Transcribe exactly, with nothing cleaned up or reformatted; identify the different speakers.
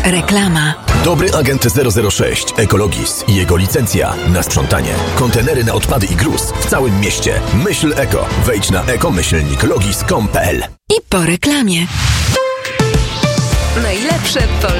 Speaker 1: Reklama.
Speaker 2: Dobry agent zero zero sześć Ekologis i jego licencja na sprzątanie. Kontenery na odpady i gruz w całym mieście. Myśl eko. Wejdź na ekomyślnik logis kropka com kropka p l.
Speaker 1: I po reklamie.
Speaker 3: Najlepsze polskie